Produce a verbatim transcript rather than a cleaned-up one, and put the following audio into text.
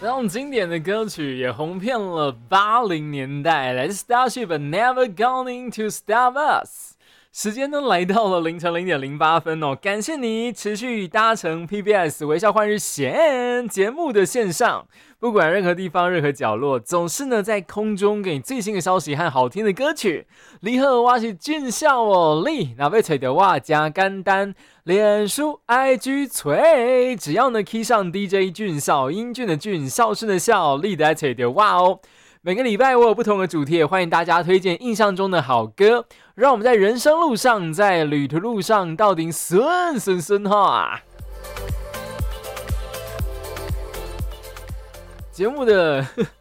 这种经典的歌曲也红遍了八零年代，来自 Starship Never Going to Stop Us。时间呢来到了凌晨零点零八分哦，感谢你持续搭乘 P B S 微笑换日线节目的线上，不管任何地方、任何角落，总是呢在空中给你最新的消息和好听的歌曲。你好，我是俊孝哦，你若要找到我真简单，脸书 I G 找，只要呢 key 上 D J 俊孝，英俊的俊，孝顺的孝，你就会找到我哦。每个礼拜我有不同的主题，也欢迎大家推荐印象中的好歌，让我们在人生路上，在旅途路上到底顺顺顺哈。节目的